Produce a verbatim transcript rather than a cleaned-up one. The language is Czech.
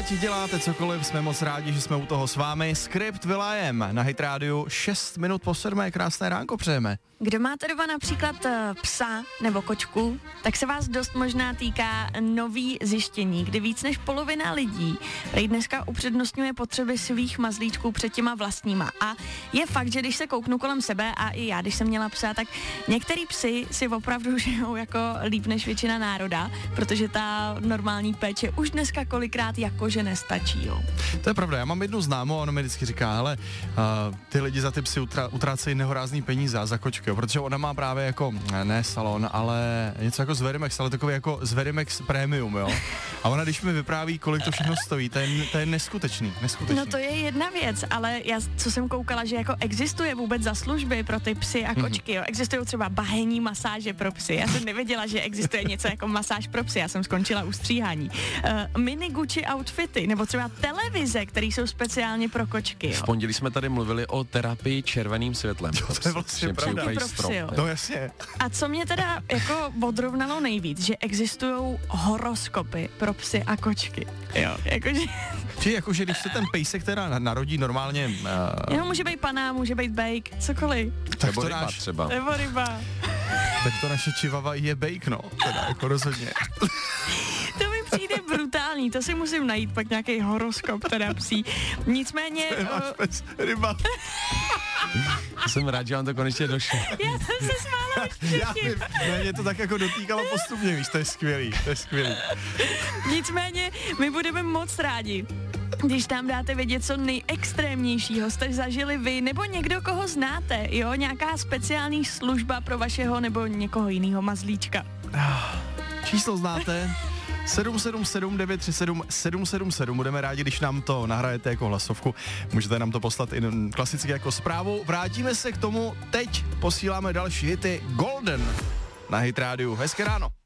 Ať děláte cokoliv, jsme moc rádi, že jsme u toho s vámi. Skript Will.i.am na Hit Radio, šest minut po sedmé, krásné ránko přejeme. Kdo máte doma například psa nebo kočku, tak se vás dost možná týká nový zjištění, kdy víc než polovina lidí prý dneska upřednostňuje potřeby svých mazlíčků před těma vlastníma. A je fakt, že když se kouknu kolem sebe a i já, když jsem měla psa, tak některý psy si opravdu žijou jako líp než většina národa, protože ta normální péče už dneska kolikrát jakože nestačí, jo. To je pravda, já mám jednu známou a ona mi vždycky říká, hele, uh, ty lidi za ty psy utra- utrácejí nehorázný peníze a za kočky, jo, protože ona má právě jako, ne salon, ale něco jako z Verimex, ale takový jako z Verimex Premium, jo. A ona, když mi vypráví, kolik to všechno stojí, to je, to je neskutečný, neskutečný. No to je jedna věc, ale já, co jsem koukala, že jako existuje vůbec za služby pro ty psy a kočky, jo. Existují třeba bahenní masáže pro psy. Já jsem nevěděla, že existuje něco jako masáž pro psy, já jsem skončila u stříhání. Uh, mini Gucci outfity, nebo třeba televize, které jsou speciálně pro kočky, jo. V pondělí jsme tady mluvili o terapii červeným světlem. Jo, to je vlastně pravda. Pro psy, jo. No jasně. A co mě teda jako odrovnalo nejvíc, že existují horoskopy pro psy a kočky. Jo, jakože... Či jakože když se ten pejsek teda narodí normálně... Uh... Jo, může být pana, může být bejk, cokoliv. Tak Nebo to ryba náš, třeba. Nebo ryba. Tak to naše čivava je bejk, no. Teda jako rozhodně. To mi přijde brutální, to si musím najít pak nějaký horoskop teda psí. Nicméně... Máš Uh, pes, ryba. Jsem rád, že vám to konečně došlo. já jsem se smála už Já předtím. vím, ne, mě to tak jako dotýkalo postupně, víš, to je skvělý, to je skvělý. Nicméně my budeme moc rádi, když tam dáte vědět, co nejextrémnějšího jste zažili vy, nebo někdo, koho znáte, jo, nějaká speciální služba pro vašeho nebo někoho jiného mazlíčka. Číslo znáte? sedm sedm sedm devět tři sedm sedm sedm sedm. Budeme rádi, když nám to nahrajete jako hlasovku. Můžete nám to poslat i klasicky jako zprávu. Vrátíme se k tomu. Teď posíláme další hity. Golden na Hit Radio. Hezké ráno.